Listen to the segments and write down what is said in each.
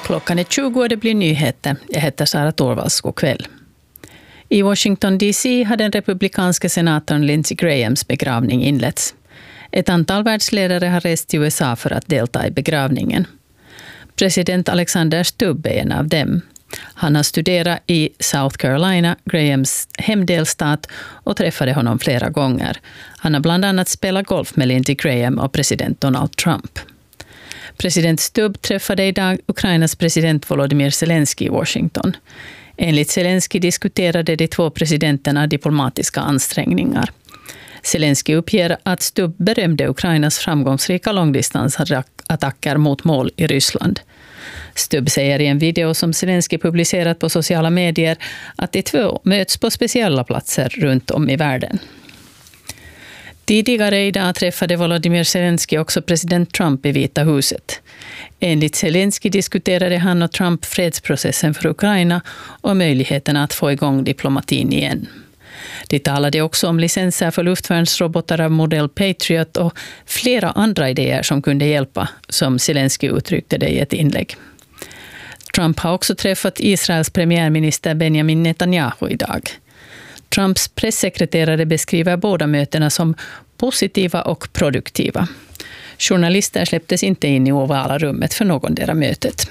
Klockan är 20 och det blir nyheter. Jag heter Sara Torvalds. God kväll. I Washington DC har den republikanska senatorn Lindsey Grahams begravning inletts. Ett antal världsledare har rest till USA för att delta i begravningen. President Alexander Stubb är en av dem. Han har studerat i South Carolina, Grahams hemdelstat, och träffade honom flera gånger. Han har bland annat spelat golf med Lindsey Graham och president Donald Trump. President Stubb träffade idag Ukrainas president Volodymyr Zelensky i Washington. Enligt Zelensky diskuterade de två presidenterna diplomatiska ansträngningar. Zelensky uppger att Stubb berömde Ukrainas framgångsrika långdistansattacker mot mål i Ryssland. Stubb säger i en video som Zelensky publicerat på sociala medier att de två möts på speciella platser runt om i världen. Tidigare idag träffade Volodymyr Zelensky också president Trump i Vita huset. Enligt Zelensky diskuterade han och Trump fredsprocessen för Ukraina och möjligheterna att få igång diplomatin igen. De talade också om licenser för luftvärnsrobotar av modell Patriot och flera andra idéer som kunde hjälpa, som Zelensky uttryckte det i ett inlägg. Trump har också träffat Israels premiärminister Benjamin Netanyahu idag. Trumps pressekreterare beskriver båda mötena som positiva och produktiva. Journalister släpptes inte in i ovala rummet för någondera mötet.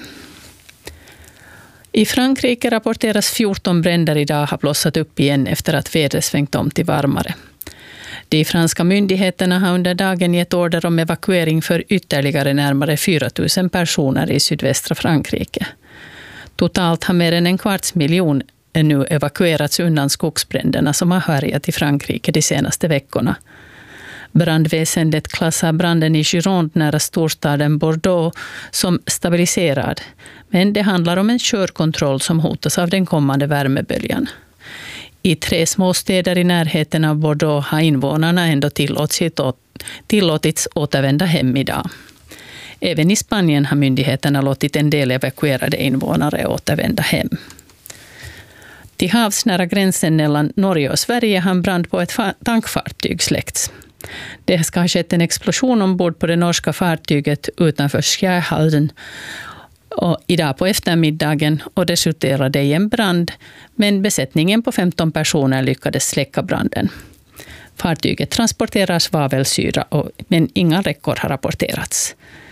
I Frankrike rapporteras 14 bränder idag har blossat upp igen efter att vädret svängt om till varmare. De franska myndigheterna har under dagen gett order om evakuering för ytterligare närmare 4 000 personer i sydvästra Frankrike. Totalt har mer än 250 000 nu evakuerats undan skogsbränderna som har härjat i Frankrike de senaste veckorna. Brandväsendet klassar branden i Gironde nära storstaden Bordeaux som stabiliserad, men det handlar om en körkontroll som hotas av den kommande värmeböljan. I 3 småstäder i närheten av Bordeaux har invånarna ändå tillåtits återvända hem idag. Även i Spanien har myndigheterna låtit en del evakuerade invånare återvända hem. Till havs nära gränsen mellan Norge och Sverige har en brand på ett tankfartyg släckts. Det ska ha skett en explosion ombord på det norska fartyget utanför Skärhalden idag på eftermiddagen och resulterade i en brand, men besättningen på 15 personer lyckades släcka branden. Fartyget transporterar svavelsyra men inga räckor har rapporterats.